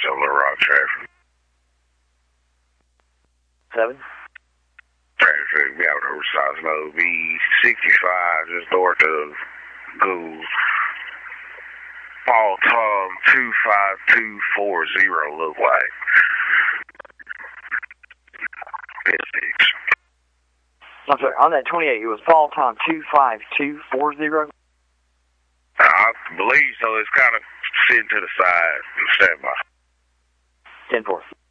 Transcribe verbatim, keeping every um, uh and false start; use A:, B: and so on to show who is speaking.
A: still Little Rock traffic.
B: Seven.
A: Traffic, be out over South Mode. B sixty-five, just north of Gould. Paul Tom two five two four zero look like. Six.
B: I'm sorry, on that twenty-eight, it was Paul Tom two five two four zero?
A: I believe so. It's kind of sitting to the side and stand by.
B: ten four.